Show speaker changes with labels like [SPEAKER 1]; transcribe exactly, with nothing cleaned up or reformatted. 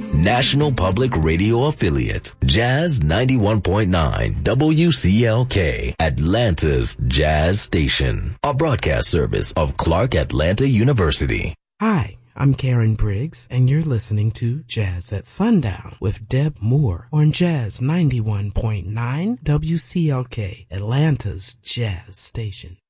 [SPEAKER 1] National Public Radio affiliate, Jazz ninety-one point nine W C L K, Atlanta's Jazz Station, a broadcast service of Clark Atlanta University.
[SPEAKER 2] Hi, I'm Karen Briggs, and you're listening to Jazz at Sundown with Deb Moore on Jazz ninety-one point nine W C L K, Atlanta's Jazz Station.